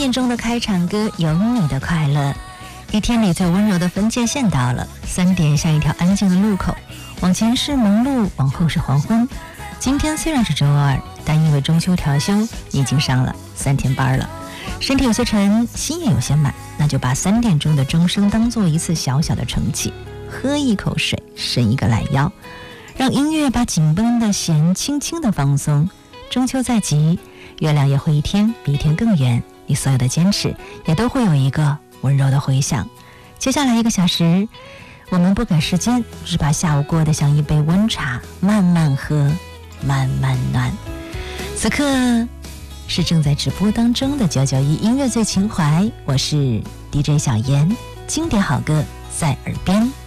点钟的开场歌，有你的快乐。一天里最温柔的分界线到了，3点像一条安静的路口，往前是忙碌，往后是黄昏。今天虽然是周二，但因为中秋调休，你已经上了3天班了，身体有些沉，心也有些满，那就把3点钟的钟声当做一次小小的盛气，喝一口水，伸一个懒腰，让音乐把紧绷的弦轻轻地放松。中秋在即，月亮也会一天比一天更圆，你所有的坚持也都会有一个温柔的回响。接下来1个小时，我们不赶时间，只把下午过得像一杯温茶，慢慢喝，慢慢暖。此刻是正在直播当中的991音乐最情怀，我是 DJ 小妍，经典好歌在耳边。